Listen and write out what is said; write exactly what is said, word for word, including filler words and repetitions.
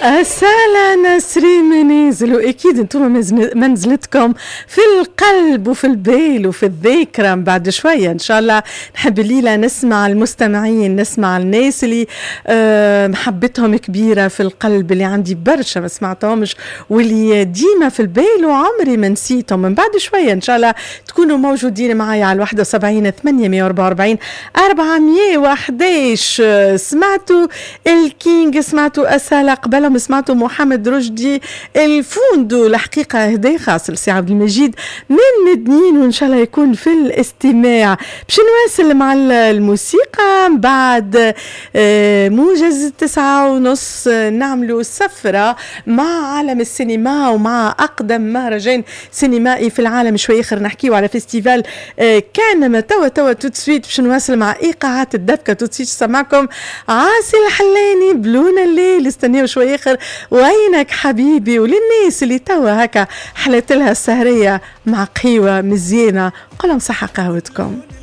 أسالة نسرين منيزل، وأكيد أنتم منزلتكم في القلب وفي البال وفي الذاكرة. بعد شوية إن شاء الله نحب الليلة نسمع المستمعين، نسمع الناس اللي أه محبتهم كبيرة في القلب، اللي عندي برشا ما سمعتهمش واللي ديما في البال وعمري ما نسيتهم. من بعد شوية إن شاء الله تكونوا موجودين معايا على واحد وسبعين ثمانمية وأربعة وأربعين أربعمية وأحداش. سمعتوا الكينج، سمعتوا أسالة، قبلهم سمعتوا محمد رشدي الفوندو. الحقيقة هدايا خاص لسي عبد المجيد من مدنين، وإن شاء الله يكون في الاستماع. باش نواصل مع الموسيقى بعد موجز تسعة ونص، نعملوا سفرة مع عالم السينما ومع أقدم مهرجان سينمائي في العالم. شوي آخر نحكيو على فيستيفال كان توا توا توتسويت. باش نواصل مع إيقاعات الدبكة توتسويت. سمعكم عاسي الحلاني بلونا الليل. استنيو شوي آخر وينك حبيبي، وللناس اللي توا هكا حلت لها السهرية مع قهوة مزيانة قولهم صحة قهوتكم.